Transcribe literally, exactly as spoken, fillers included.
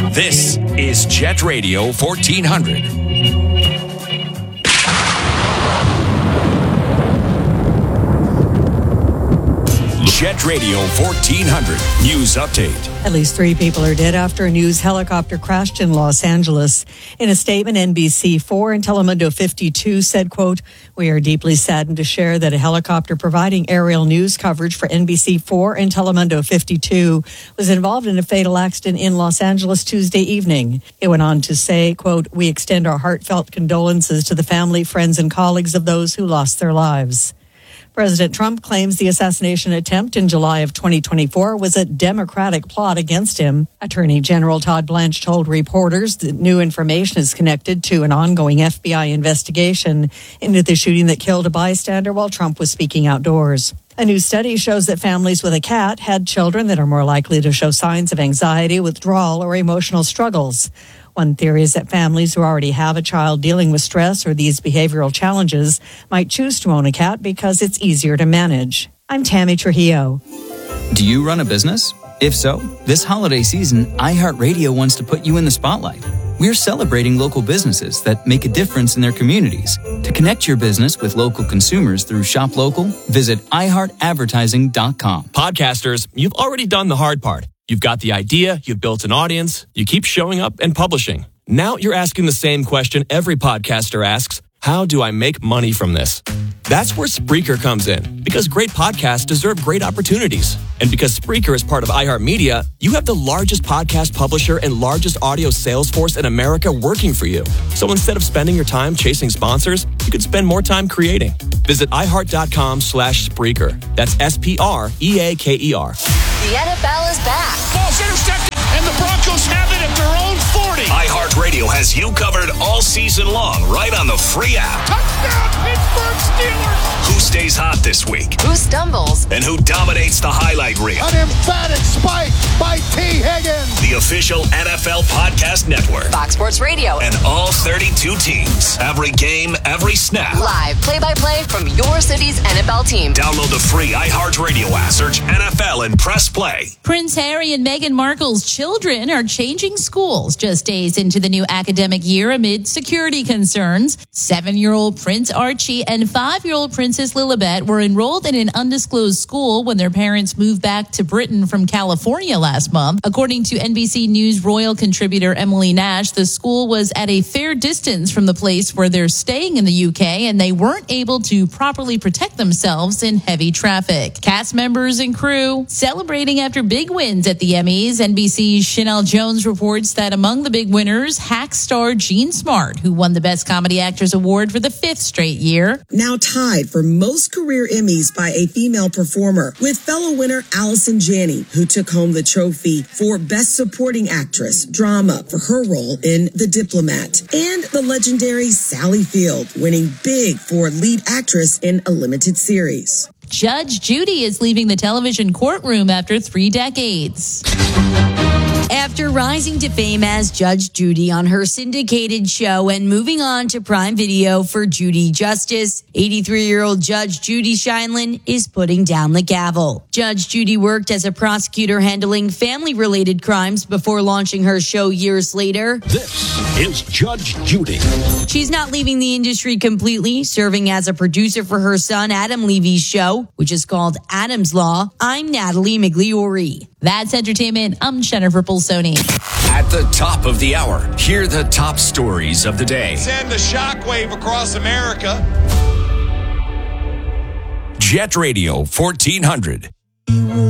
This is Jet Radio fourteen hundred. Jet Radio fourteen hundred News Update. At least three people are dead after a news helicopter crashed in Los Angeles. In a statement, N B C four and Telemundo fifty-two said, quote, "We are deeply saddened to share that a helicopter providing aerial news coverage for N B C four and Telemundo fifty-two was involved in a fatal accident in Los Angeles Tuesday evening." It went on to say, quote, "We extend our heartfelt condolences to the family, friends, and colleagues of those who lost their lives." President Trump claims the assassination attempt in July of twenty twenty-four was a Democratic plot against him. Attorney General Todd Blanche told reporters that new information is connected to an ongoing F B I investigation into the shooting that killed a bystander while Trump was speaking outdoors. A new study shows that families with a cat had children that are more likely to show signs of anxiety, withdrawal, or emotional struggles. One theory is that families who already have a child dealing with stress or these behavioral challenges might choose to own a cat because it's easier to manage. I'm Tammy Trujillo. Do you run a business? If so, this holiday season, iHeartRadio wants to put you in the spotlight. We're celebrating local businesses that make a difference in their communities. To connect your business with local consumers through Shop Local, visit i heart advertising dot com. Podcasters, you've already done the hard part. You've got the idea, you've built an audience, you keep showing up and publishing. Now you're asking the same question every podcaster asks: how do I make money from this? That's where Spreaker comes in, because great podcasts deserve great opportunities. And because Spreaker is part of iHeartMedia, you have the largest podcast publisher and largest audio sales force in America working for you. So instead of spending your time chasing sponsors, you could spend more time creating. Visit iHeart.com slash Spreaker. That's S P R E A K E R. The N F L is back. Ball's intercepted, and the Broncos have it at their own forty. iHeartRadio has you covered all season long, right on the free app. Touchdown, Pittsburgh Steelers. Who stays hot this week? Who stumbles? And who dominates the highlight reel? An emphatic spike by T. Higgins. The official N F L Podcast Network. Fox Sports Radio. And all thirty-two teams. Every game, every snap. Live play-by-play from your city's N F L team. Download the free iHeartRadio app. Search N F L and press play. Prince Harry and Meghan Markle's children are changing schools just days into the new academic year amid security concerns. Seven-year-old Prince Archie and five-year-old Princess Lilibet were enrolled in an undisclosed school when their parents moved back to Britain from California last month. According to N B C News Royal contributor Emily Nash, the school was at a fair distance from the place where they're staying in the U K, and they weren't able to properly protect themselves in heavy traffic. Cast members and crew celebrating after big wins at the Emmys. N B C's Chanel Jones reports that among the big winners, Hack star Jean Smart, who won the Best Comedy Actress Award for the fifth straight year. Now tied for most career Emmys by a female performer, with fellow winner Allison Janney, who took home the trophy for Best Supporting Actress Drama for her role in The Diplomat, and the legendary Sally Field winning big for lead actress in a limited series. Judge Judy is leaving the television courtroom after three decades. After rising to fame as Judge Judy on her syndicated show and moving on to Prime Video for Judy Justice, eighty-three-year-old Judge Judy Scheinlin is putting down the gavel. Judge Judy worked as a prosecutor handling family-related crimes before launching her show years later. This is Judge Judy. She's not leaving the industry completely, serving as a producer for her son Adam Levy's show, which is called Adam's Law. I'm Natalie Migliori. That's entertainment. I'm Jennifer Pulsoni. At the top of the hour, hear the top stories of the day. Send a shockwave across America. Jet Radio fourteen hundred.